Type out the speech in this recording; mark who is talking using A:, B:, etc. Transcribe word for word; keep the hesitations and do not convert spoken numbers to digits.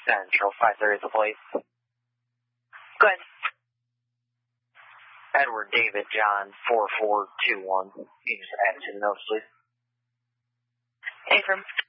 A: Central, five thirty the plate.
B: Go ahead.
A: Edward David John, four four two one. You can just add it to the notes, please.
B: Affirm.